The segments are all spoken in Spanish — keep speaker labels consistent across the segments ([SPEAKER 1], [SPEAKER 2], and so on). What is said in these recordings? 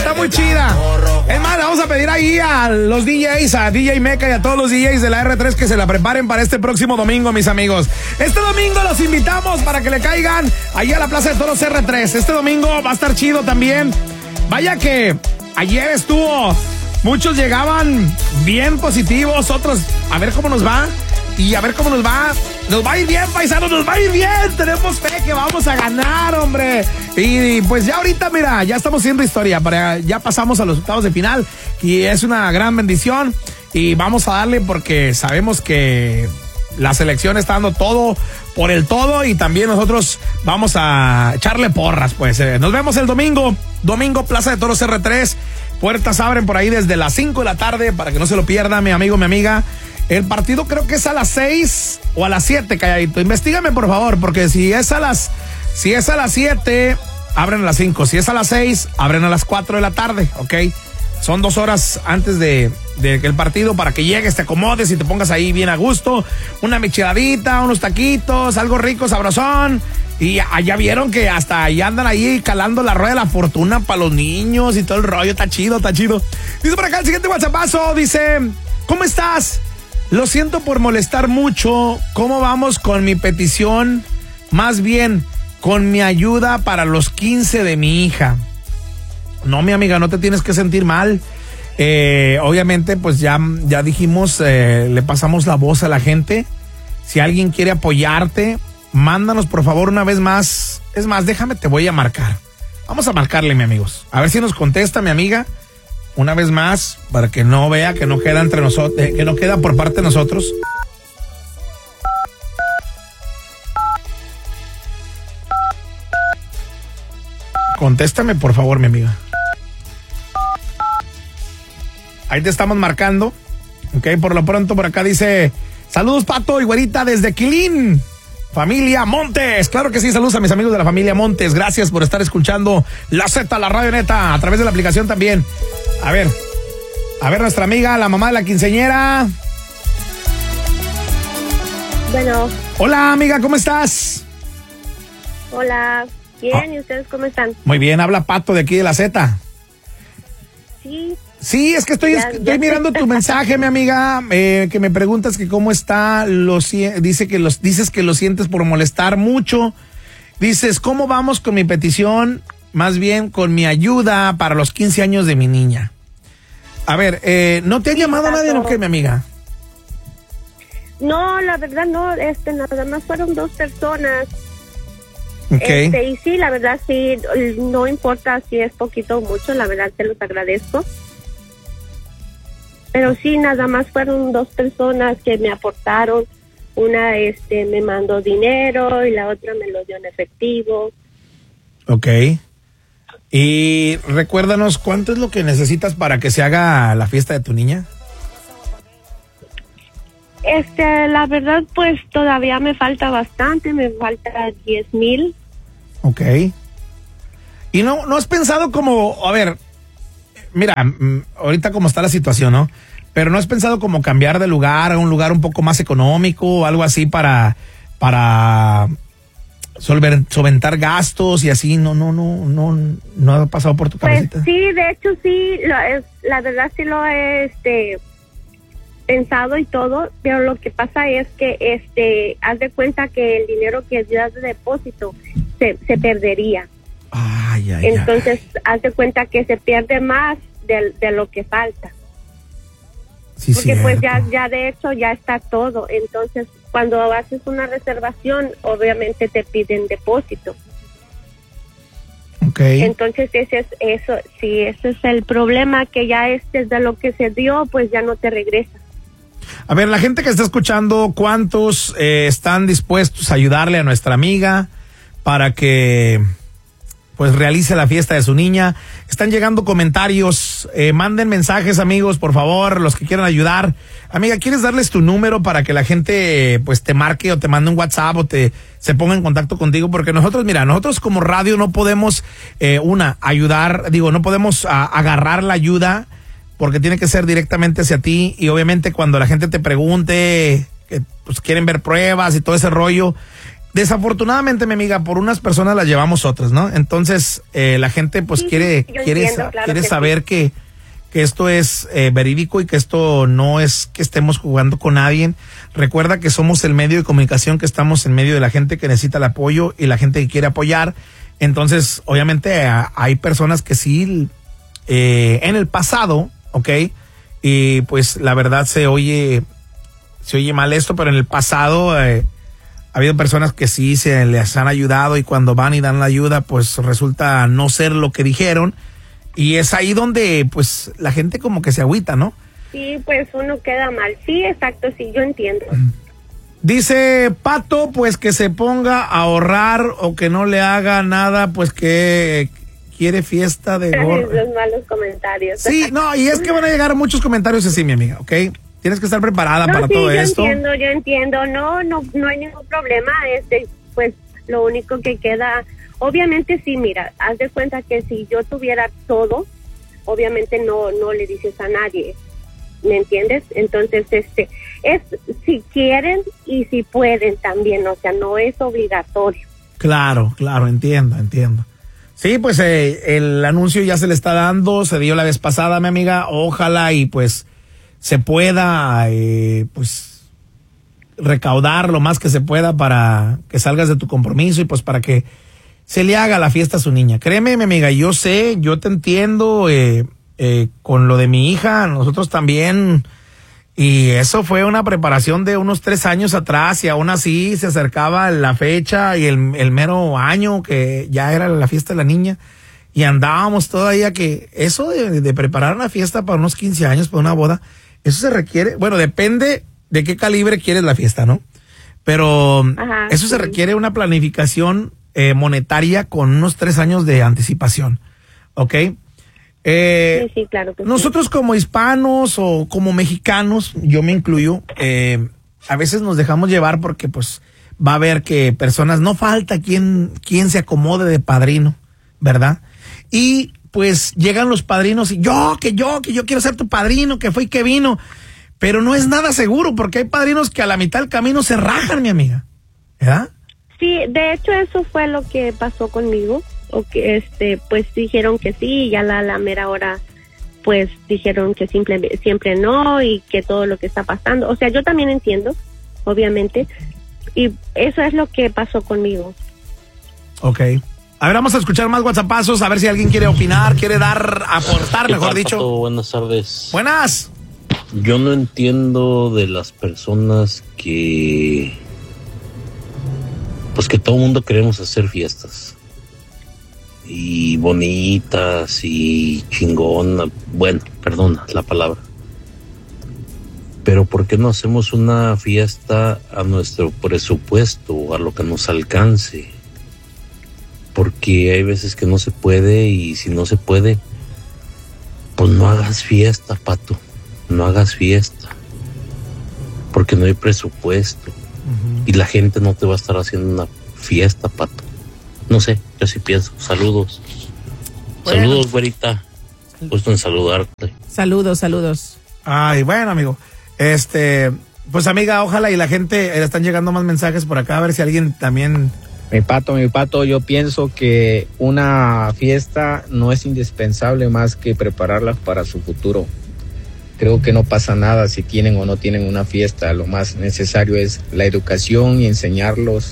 [SPEAKER 1] está muy chida. Es más, le vamos a pedir ahí a los DJs, a DJ Meca y a todos los DJs de la R3 que se la preparen para este próximo domingo, mis amigos. Este domingo los invitamos para que le caigan ahí a la Plaza de Toros R3. Este domingo va a estar chido también. Vaya que ayer estuvo, muchos llegaban bien positivos, otros a ver cómo nos va. Y a ver cómo nos va. Nos va a ir bien, paisanos, nos va a ir bien. Tenemos fe que vamos a ganar, hombre. Y pues ya ahorita, mira, ya estamos haciendo historia. Ya pasamos a los octavos de final. Y es una gran bendición. Y vamos a darle porque sabemos que la selección está dando todo por el todo. Y también nosotros vamos a echarle porras, pues. Nos vemos el domingo. Domingo, Plaza de Toros R3. Puertas abren por ahí desde las 5 de la tarde para que no se lo pierda, mi amigo, mi amiga. El partido creo que es a las 6 o a las 7, calladito. Investígame, por favor, porque si es a las 7, abren a las 5. Si es a las 6, abren a las 4 de la tarde, ¿ok? Son 2 horas antes de el partido para que llegues, te acomodes y te pongas ahí bien a gusto. Una micheladita, unos taquitos, algo rico, sabrosón. Y ya vieron que hasta ahí andan ahí calando la rueda de la fortuna para los niños y todo el rollo. Está chido, está chido. Dice por acá el siguiente WhatsAppazo, dice, ¿cómo estás? Lo siento por molestar mucho. ¿Cómo vamos con mi petición? Más bien, con mi ayuda para los 15 de mi hija. No, mi amiga, no te tienes que sentir mal. Obviamente, pues ya dijimos, le pasamos la voz a la gente. Si alguien quiere apoyarte, mándanos por favor una vez más. Es más, déjame, te voy a marcar. Vamos a marcarle, mi amigos. A ver si nos contesta, mi amiga. Una vez más, para que no vea que no queda entre nosotros, que no queda por parte de nosotros. Contéstame, por favor, mi amiga. Ahí te estamos marcando. Ok, por lo pronto por acá dice, saludos Pato y güerita desde Quilín. Familia Montes, claro que sí, saludos a mis amigos de la familia Montes, gracias por estar escuchando La Z, la radio neta, a través de la aplicación también. A ver nuestra amiga, la mamá de la quinceañera.
[SPEAKER 2] Bueno.
[SPEAKER 1] Hola amiga, ¿cómo estás?
[SPEAKER 2] Hola, bien, ¿y ustedes cómo están?
[SPEAKER 1] Muy bien, habla Pato de aquí de La Z.
[SPEAKER 2] Sí.
[SPEAKER 1] Sí, es que estoy mirando tu mensaje, mi amiga, que me preguntas que cómo está, dices que lo sientes por molestar mucho. Dices, ¿cómo vamos con mi petición? Más bien con mi ayuda para los 15 años de mi niña. A ver, ¿no te ha llamado nadie o qué, mi amiga?
[SPEAKER 2] No, la verdad no, nada más fueron 2 personas.
[SPEAKER 1] Okay.
[SPEAKER 2] Y sí, la verdad sí, no importa si es poquito o mucho, la verdad te los agradezco. Pero sí, nada más fueron 2 personas que me aportaron. Una me mandó dinero y la otra me lo dio en efectivo.
[SPEAKER 1] Ok. Y recuérdanos, ¿cuánto es lo que necesitas para que se haga la fiesta de tu niña?
[SPEAKER 2] La verdad, pues todavía me falta bastante, me falta 10,000.
[SPEAKER 1] Ok. ¿Y no has pensado como, a ver, mira, ahorita como está la situación, ¿no? Pero ¿no has pensado como cambiar de lugar a un lugar un poco más económico o algo así para solventar gastos y así? No ha pasado por tu cabecita.
[SPEAKER 2] Pues sí, de hecho sí, la verdad sí lo he pensado y todo, pero lo que pasa es que haz de cuenta que el dinero que das de depósito se perdería. Entonces haz de cuenta que se pierde más de lo que falta.
[SPEAKER 1] Sí,
[SPEAKER 2] porque
[SPEAKER 1] cierto.
[SPEAKER 2] Pues ya de hecho ya está todo. Entonces cuando haces una reservación obviamente te piden depósito.
[SPEAKER 1] Okay.
[SPEAKER 2] Entonces ese es el problema, que ya de lo que se dio pues ya no te regresa.
[SPEAKER 1] A ver, la gente que está escuchando, ¿cuántos están dispuestos a ayudarle a nuestra amiga para que pues realice la fiesta de su niña? Están llegando comentarios, manden mensajes, amigos, por favor, los que quieran ayudar. Amiga, ¿quieres darles tu número para que la gente pues te marque o te mande un WhatsApp o se ponga en contacto contigo? Porque nosotros como radio no podemos ayudar, no podemos agarrar la ayuda, porque tiene que ser directamente hacia ti. Y obviamente cuando la gente te pregunte, que pues quieren ver pruebas y todo ese rollo, desafortunadamente, mi amiga, por unas personas las llevamos otras, ¿no? Entonces, la gente pues quiere saber que esto es verídico y que esto no es que estemos jugando con alguien. Recuerda que somos el medio de comunicación, que estamos en medio de la gente que necesita el apoyo y la gente que quiere apoyar. Entonces, obviamente, hay personas que sí, en el pasado, ¿ok? Y pues la verdad se oye mal esto, pero en el pasado ha habido personas que sí se les han ayudado y cuando van y dan la ayuda, pues resulta no ser lo que dijeron. Y es ahí donde, pues, la gente como que se agüita, ¿no?
[SPEAKER 2] Sí, pues uno queda mal. Sí, exacto, sí, yo entiendo.
[SPEAKER 1] Dice Pato, pues, que se ponga a ahorrar o que no le haga nada, pues, que quiere fiesta de gorro.
[SPEAKER 2] Los malos comentarios.
[SPEAKER 1] Sí, no, y es que van a llegar muchos comentarios así, mi amiga, ¿ok? Tienes que estar preparada para todo esto.
[SPEAKER 2] Yo entiendo. No hay ningún problema. Pues, lo único que queda... Obviamente sí, mira, haz de cuenta que si yo tuviera todo, obviamente no le dices a nadie, ¿me entiendes? Entonces, es si quieren y si pueden también, o sea, no es obligatorio.
[SPEAKER 1] Claro, entiendo. Sí, pues el anuncio ya se le está dando, se dio la vez pasada, mi amiga, ojalá y pues se pueda, pues recaudar lo más que se pueda para que salgas de tu compromiso y pues para que se le haga la fiesta a su niña. Créeme, mi amiga, yo sé, yo te entiendo, con lo de mi hija, nosotros también, y eso fue una preparación de unos 3 años atrás, y aún así se acercaba la fecha y el mero año que ya era la fiesta de la niña, y andábamos todavía que eso de preparar una fiesta para unos 15 años, para una boda, eso se requiere, bueno, depende de qué calibre quieres la fiesta, ¿no? Pero eso se requiere una planificación monetaria con unos 3 años de anticipación, ¿ok?
[SPEAKER 2] Sí, claro que
[SPEAKER 1] nosotros como hispanos o como mexicanos, yo me incluyo, a veces nos dejamos llevar porque pues va a haber que personas, no falta quien se acomode de padrino, ¿verdad? Y pues llegan los padrinos y yo quiero ser tu padrino, que fue y que vino, pero no es nada seguro porque hay padrinos que a la mitad del camino se rajan, mi amiga, ¿verdad?
[SPEAKER 2] Sí, de hecho eso fue lo que pasó conmigo, o que pues dijeron que sí, y ya la mera hora pues dijeron que siempre no, y que todo lo que está pasando, o sea, yo también entiendo, obviamente, y eso es lo que pasó conmigo.
[SPEAKER 1] Ok. A ver, vamos a escuchar más WhatsAppazos, a ver si alguien quiere opinar, quiere aportar, mejor dicho.
[SPEAKER 3] Pato? Buenas tardes.
[SPEAKER 1] Buenas.
[SPEAKER 3] Yo no entiendo de las personas que pues que todo el mundo queremos hacer fiestas y bonitas y chingona, bueno, perdona la palabra, pero ¿por qué no hacemos una fiesta a nuestro presupuesto, a lo que nos alcance? Porque hay veces que no se puede, y si no se puede, pues no hagas fiesta, Pato, no hagas fiesta, porque no hay presupuesto. Y la gente no te va a estar haciendo una fiesta, Pato. No sé, yo sí pienso. Saludos. Bueno. Saludos, güerita. Gusto en saludarte.
[SPEAKER 4] Saludos.
[SPEAKER 1] Ay, bueno, amigo. Pues amiga, ojalá y la gente, están llegando más mensajes por acá, a ver si alguien también...
[SPEAKER 5] Mi pato, yo pienso que una fiesta no es indispensable más que prepararla para su futuro. Creo que no pasa nada si tienen o no tienen una fiesta. Lo más necesario es la educación y enseñarlas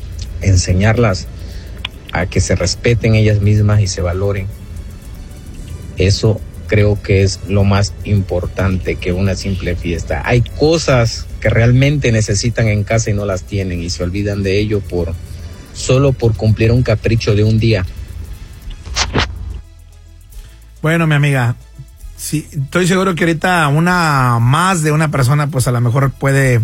[SPEAKER 5] a que se respeten ellas mismas y se valoren. Eso creo que es lo más importante que una simple fiesta. Hay cosas que realmente necesitan en casa y no las tienen, y se olvidan de ello solo por cumplir un capricho de un día.
[SPEAKER 1] Bueno, mi amiga, sí, estoy seguro que ahorita más de una persona pues a lo mejor puede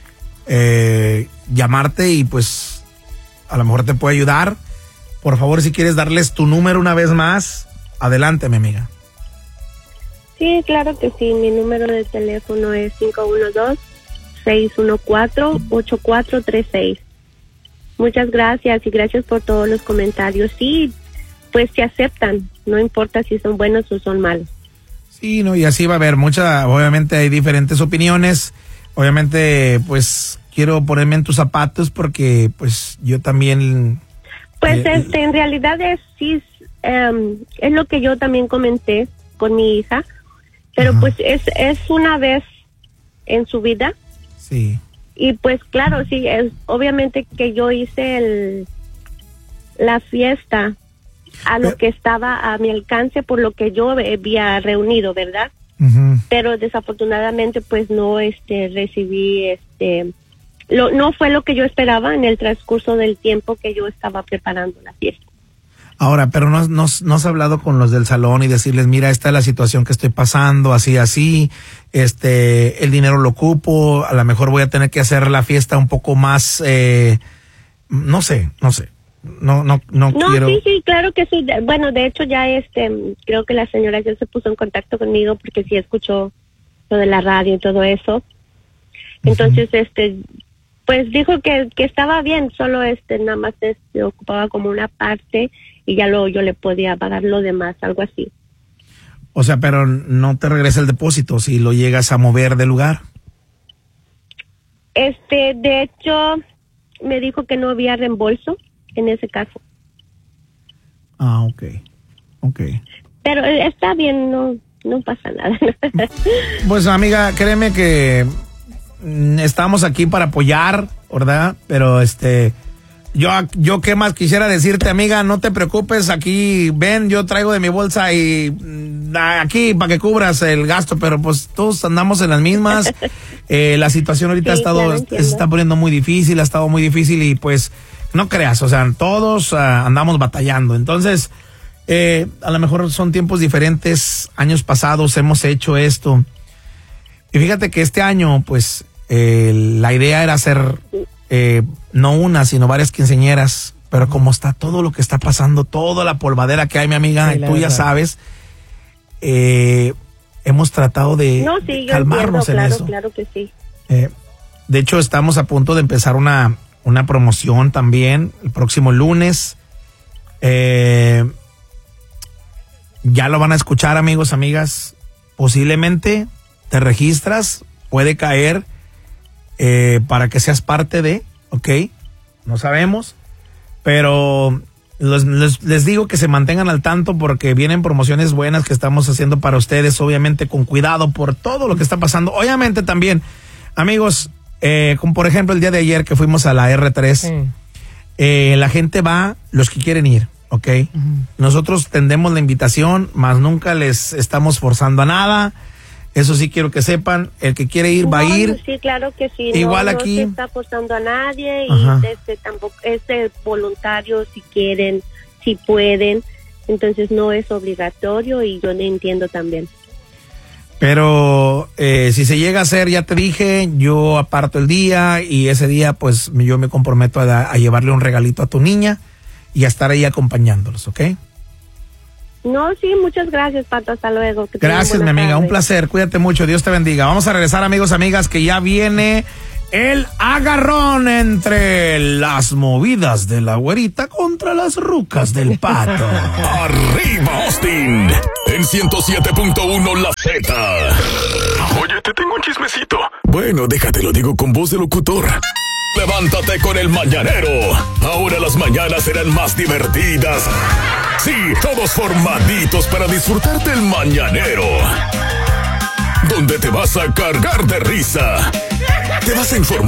[SPEAKER 1] llamarte y pues a lo mejor te puede ayudar. Por favor, si quieres darles tu número una vez más, adelante, mi amiga.
[SPEAKER 2] Sí, claro que sí, mi número de teléfono es 512-614-8436. Muchas gracias, y gracias por todos los comentarios. Sí, pues se aceptan, no importa si son buenos o son malos.
[SPEAKER 1] Sí, no, y así va a haber obviamente hay diferentes opiniones, obviamente, pues, quiero ponerme en tus zapatos porque, pues, yo también...
[SPEAKER 2] Pues, en realidad es lo que yo también comenté con mi hija, pero pues es una vez en su vida.
[SPEAKER 1] Sí.
[SPEAKER 2] Y pues claro, sí, obviamente que yo hice la fiesta a lo que estaba a mi alcance por lo que yo había reunido, ¿verdad? Pero desafortunadamente pues no recibí no fue lo que yo esperaba en el transcurso del tiempo que yo estaba preparando la fiesta.
[SPEAKER 1] Ahora, pero no has hablado con los del salón y decirles, mira, esta es la situación que estoy pasando, así, el dinero lo ocupo, a lo mejor voy a tener que hacer la fiesta un poco más, no sé. No quiero.
[SPEAKER 2] Sí, claro que sí. Bueno, de hecho ya creo que la señora ya se puso en contacto conmigo porque sí escuchó lo de la radio y todo eso. Entonces, pues dijo que estaba bien, solo nada más se ocupaba como una parte y ya luego yo le podía pagar lo demás, algo así.
[SPEAKER 1] O sea, pero no te regresa el depósito si lo llegas a mover de lugar.
[SPEAKER 2] De hecho, me dijo que no había reembolso en ese caso.
[SPEAKER 1] Ah, ok.
[SPEAKER 2] Pero está bien, no pasa nada.
[SPEAKER 1] Pues amiga, créeme que estamos aquí para apoyar, ¿verdad? Pero yo qué más quisiera decirte, amiga, no te preocupes, aquí ven, yo traigo de mi bolsa y aquí para que cubras el gasto, pero pues todos andamos en las mismas. La situación ahorita
[SPEAKER 2] sí,
[SPEAKER 1] se está poniendo muy difícil, ha estado muy difícil y pues no creas, o sea, todos andamos batallando. Entonces, a lo mejor son tiempos diferentes, años pasados hemos hecho esto. Y fíjate que este año, pues, la idea era hacer no una, sino varias quinceañeras, pero como está todo lo que está pasando, toda la polvadera que hay, mi amiga, y tú ya sabes, hemos tratado de calmarnos en eso.
[SPEAKER 2] Claro que sí.
[SPEAKER 1] De hecho, estamos a punto de empezar una promoción también el próximo lunes. Ya lo van a escuchar, amigos, amigas. Posiblemente te registras, puede caer para que seas parte de, ¿ok? No sabemos, pero les digo que se mantengan al tanto porque vienen promociones buenas que estamos haciendo para ustedes, obviamente con cuidado por todo lo que está pasando. Obviamente también, amigos, como por ejemplo el día de ayer que fuimos a la R3, la gente va, los que quieren ir, ¿ok? Nosotros tendemos la invitación, más nunca les estamos forzando a nada. Eso sí quiero que sepan, el que quiere ir va a ir.
[SPEAKER 2] Sí, claro que sí.
[SPEAKER 1] Igual
[SPEAKER 2] no
[SPEAKER 1] aquí.
[SPEAKER 2] No se está forzando a nadie y tampoco es voluntario si quieren, si pueden. Entonces no es obligatorio y yo lo entiendo también.
[SPEAKER 1] Pero si se llega a hacer, ya te dije, yo aparto el día y ese día pues yo me comprometo a llevarle un regalito a tu niña y a estar ahí acompañándolos, ¿ok?
[SPEAKER 2] No, sí, muchas gracias, Pato, hasta luego.
[SPEAKER 1] Gracias, mi amiga, un placer, cuídate mucho, Dios te bendiga. Vamos a regresar, amigos, amigas, que ya viene el agarrón entre las movidas de la güerita contra las rucas del Pato.
[SPEAKER 4] ¡Arriba, Austin! En 107.1 La Z. Oye, te tengo un chismecito. Bueno, déjate lo digo con voz de locutor. Levántate con el mañanero. Ahora las mañanas serán más divertidas. Sí, todos formaditos para disfrutar del mañanero. Donde te vas a cargar de risa. Te vas a informar.